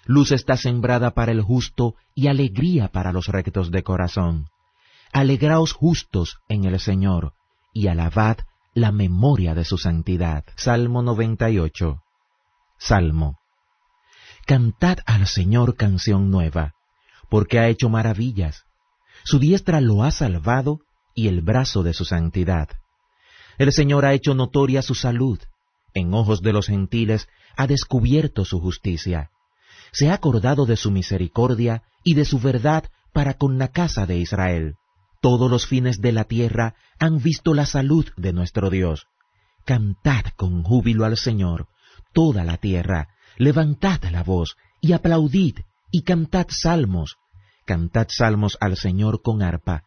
Luz está sembrada para el justo y alegría para los rectos de corazón. Alegraos justos en el Señor, y alabad la memoria de su santidad. Salmo 98. Salmo. Cantad al Señor canción nueva, porque ha hecho maravillas. Su diestra lo ha salvado y el brazo de su santidad. El Señor ha hecho notoria su salud, en ojos de los gentiles ha descubierto su justicia. Se ha acordado de su misericordia y de su verdad para con la casa de Israel. Todos los fines de la tierra han visto la salud de nuestro Dios. Cantad con júbilo al Señor, toda la tierra, levantad la voz y aplaudid y cantad salmos. Cantad salmos al Señor con arpa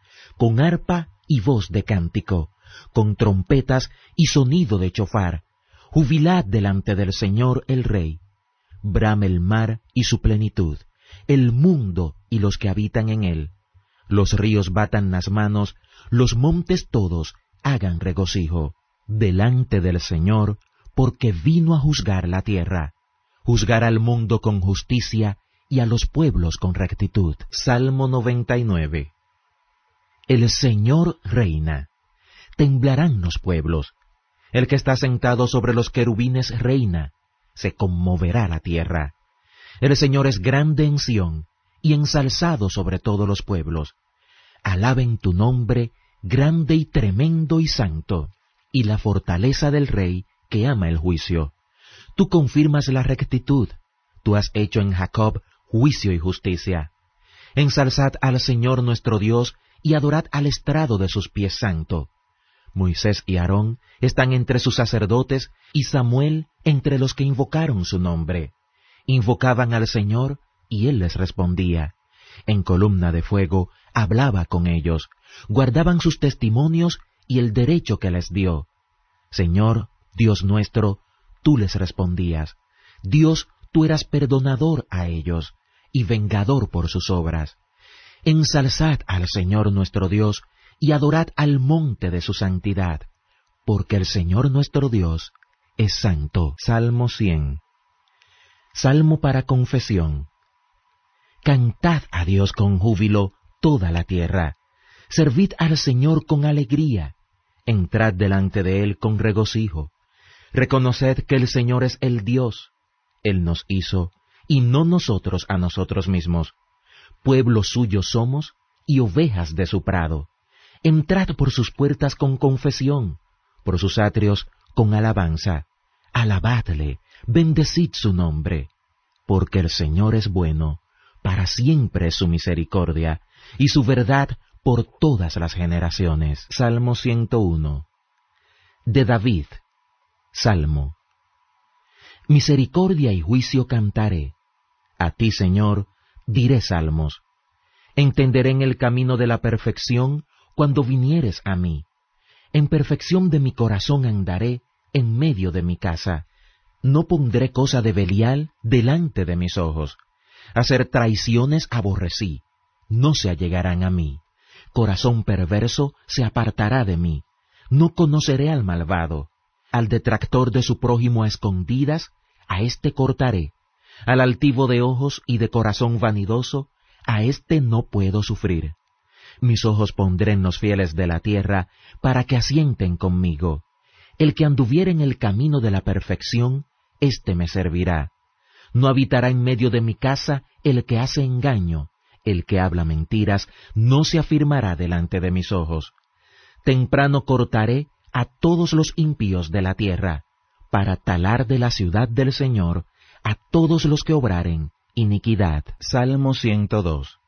y voz de cántico, con trompetas y sonido de chofar. Jubilad delante del Señor el Rey. Brame el mar y su plenitud, el mundo y los que habitan en él. Los ríos batan las manos, los montes todos hagan regocijo delante del Señor, porque vino a juzgar la tierra, juzgar al mundo con justicia y a los pueblos con rectitud. Salmo 99. El Señor reina. Temblarán los pueblos. El que está sentado sobre los querubines reina. Se conmoverá la tierra. El Señor es grande en Sión y ensalzado sobre todos los pueblos. Alaben tu nombre, grande y tremendo y santo, y la fortaleza del Rey que ama el juicio. Tú confirmas la rectitud, tú has hecho en Jacob juicio y justicia. Ensalzad al Señor nuestro Dios y adorad al estrado de sus pies santo. Moisés y Aarón están entre sus sacerdotes y Samuel entre los que invocaron su nombre. Invocaban al Señor y Él les respondía. En columna de fuego hablaba con ellos, guardaban sus testimonios y el derecho que les dio. Señor, Dios nuestro, tú les respondías. Dios, tú eras perdonador a ellos y vengador por sus obras. Ensalzad al Señor nuestro Dios y adorad al monte de su santidad, porque el Señor nuestro Dios es santo. Salmo 100. Salmo para confesión. Cantad a Dios con júbilo toda la tierra. Servid al Señor con alegría. Entrad delante de Él con regocijo. Reconoced que el Señor es el Dios. Él nos hizo, y no nosotros a nosotros mismos. Pueblo suyo somos, y ovejas de su prado. Entrad por sus puertas con confesión, por sus atrios con alabanza. Alabadle, bendecid su nombre, porque el Señor es bueno, para siempre es su misericordia, y su verdad por todas las generaciones. Salmo 101. De David. Salmo. Misericordia y juicio cantaré. A ti, Señor, diré salmos. Entenderé en el camino de la perfección cuando vinieres a mí. En perfección de mi corazón andaré en medio de mi casa. No pondré cosa de Belial delante de mis ojos. Hacer traiciones aborrecí, no se allegarán a mí. Corazón perverso se apartará de mí. No conoceré al malvado. Al detractor de su prójimo a escondidas, a éste cortaré. Al altivo de ojos y de corazón vanidoso, a éste no puedo sufrir. Mis ojos pondré en los fieles de la tierra, para que asienten conmigo. El que anduviere en el camino de la perfección, éste me servirá. No habitará en medio de mi casa el que hace engaño, el que habla mentiras, no se afirmará delante de mis ojos. Temprano cortaré a todos los impíos de la tierra, para talar de la ciudad del Señor a todos los que obraren iniquidad. Salmo 102.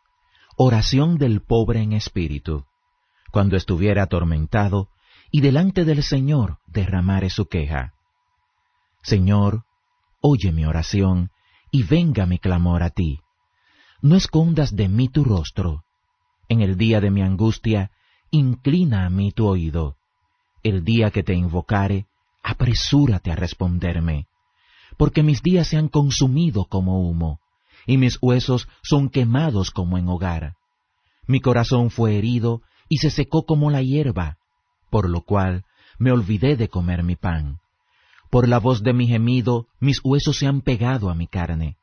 Oración del pobre en espíritu. Cuando estuviera atormentado, y delante del Señor derramare su queja. Señor, oye mi oración, y venga mi clamor a ti. No escondas de mí tu rostro. En el día de mi angustia, inclina a mí tu oído. El día que te invocare, apresúrate a responderme. Porque mis días se han consumido como humo, y mis huesos son quemados como en hogar. Mi corazón fue herido y se secó como la hierba, por lo cual me olvidé de comer mi pan. Por la voz de mi gemido, mis huesos se han pegado a mi carne.